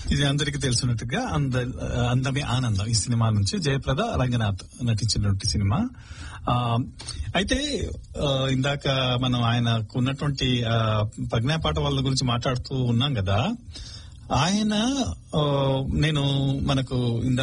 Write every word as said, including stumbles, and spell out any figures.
ఇది అందరికీ తెలిసినట్టుగా అంద అందమే ఆనందం ఈ సినిమా నుంచి జయప్రద రంగనాథ్ నటించినటువంటి సినిమా. ఆ అయితే ఇందాక మనం ఆయనకు ఉన్నటువంటి ప్రజ్ఞాపాఠ వాళ్ళ గురించి మాట్లాడుతూ ఉన్నాం కదా. ఆయన నేను మనకు ఇందాక